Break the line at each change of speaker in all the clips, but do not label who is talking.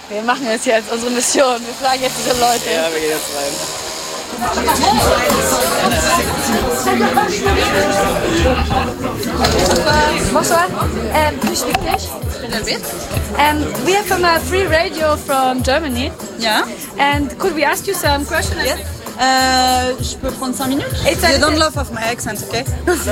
Wir machen jetzt hier als unsere Mission. Wir fragen jetzt diese Leute.
Ja, wir gehen jetzt rein.
Bonsoir. Do you speak English?
A little bit.
We are from a free radio from Germany.
Yeah.
And could we ask you some questions?
Yes. Je peux prendre 5 minutes?
You
don't laugh of my accent, okay?
It's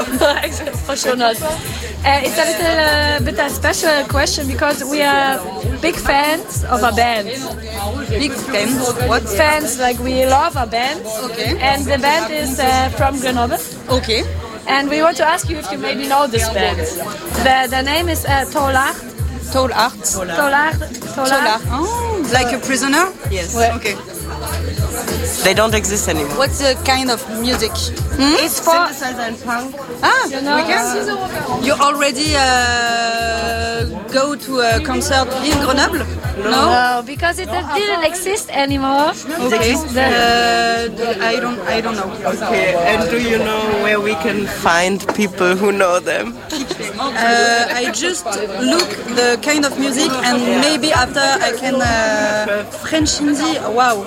a little bit a special question because we are big fans of a band.
Big fans. What?
Fans, like we love a band.
Okay.
And the band is from Grenoble.
Okay.
And we want to ask you if you maybe know this band. The name is Tolard.
Tolard.
Tolard.
Oh, like a prisoner?
Yes.
Ouais.
Okay.
They don't exist anymore.
What's the kind of music?
It's for
Synthesizer and punk.
Ah,
you know,
we can. You already go to a concert in Grenoble? No.
because it didn't exist anymore.
Okay. I don't know.
Okay, and do you know where we can find people who know them?
I just look the kind of music and maybe after I can French indie. Wow.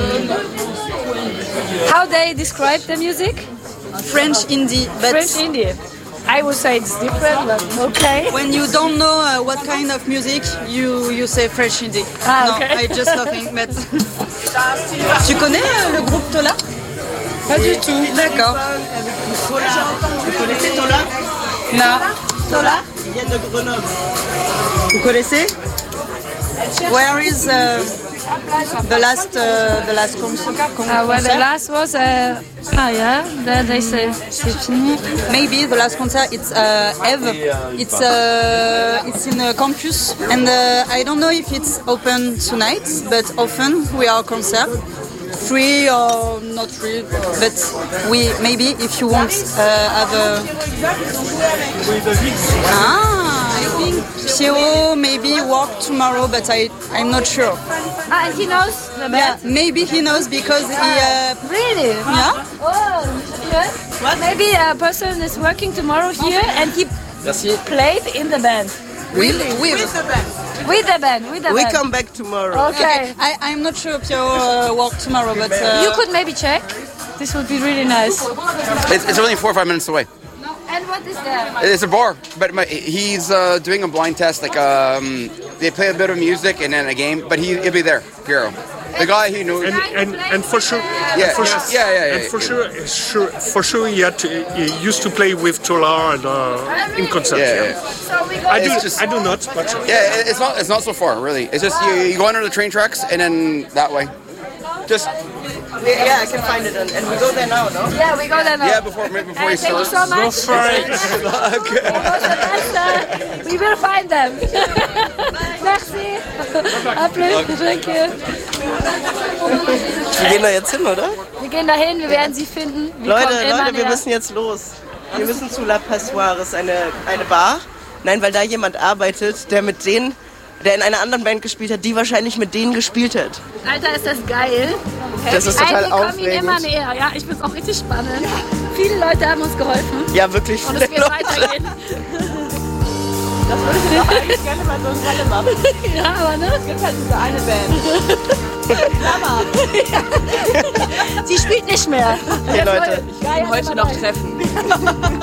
How they describe the music?
French indie, but
French indie. I would say it's different, but okay.
when you don't know what kind of music, you say French indie.
Ah,
No,
okay.
I just nothing. But tu connais le groupe Tola?
Pas du tout.
D'accord.
Vous connaissez Tola?
Non. Tola?
Ils viennent de Grenoble.
Vous connaissez? Where is the last concert?
Well, the last was yeah. They say
C'est fini. Maybe the last concert it's Eve. It's in a campus and I don't know if it's open tonight, but often we are concert. Free or not free, but we maybe if you want have a I think Piero maybe work tomorrow, but I'm not sure.
he knows the
Yeah,
band.
maybe he knows because he
Really?
yeah.
Oh, good. Maybe a person is working tomorrow here and he played in the band.
Really?
With the band.
We come back tomorrow.
Okay.
I'm not sure Piero work tomorrow, but
You could maybe check. This would be really nice.
It's only 4 or 5 minutes away.
And what is that?
It's a bar, but he's doing a blind test. Like they play a bit of music and then a game, but he'll be there, Piero. The guy he knows.
And for sure,
Yeah,
for
yeah.
and for sure, he used to play with Tola and in concerts.
Yeah.
So we go
I do not, but
Yeah, it's not so far really. It's just you go under the train tracks and then that way. Just
Yeah, I can find it, and we go there now, no?
Yeah, we go there now.
before he
Thank you
starts.
so much. We will find them. Merci. À plus. Thank you.
Wir gehen da jetzt hin, oder?
Wir gehen dahin, wir werden sie finden. Wir
Leute,
kommen immer
wir
näher.
müssen jetzt los. Wir müssen zu La Passoires, eine Bar. Nein, weil da jemand arbeitet, der in einer anderen Band gespielt hat, die wahrscheinlich mit denen gespielt hat.
Alter, ist das geil.
Das ist total
Wir kommen ihnen immer
aufregend.
näher. Ja, ich find's auch richtig spannend. Viele Leute haben uns geholfen.
Ja, wirklich
Und
viele
es wird
Leute.
weitergehen.
Das würde ich doch eigentlich gerne mal so ein Falle machen.
Ja, aber ne?
Es gibt halt diese eine Band.
Sie spielt nicht mehr.
Hey Leute,
Ich will heute noch treffen.